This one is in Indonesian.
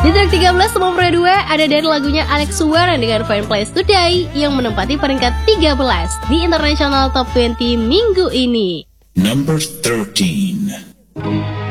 Di track 13 nomor 2 ada dari lagunya Alex Suara dengan Fine Place Today yang menempati peringkat 13 di International Top 20 minggu ini. Number 13.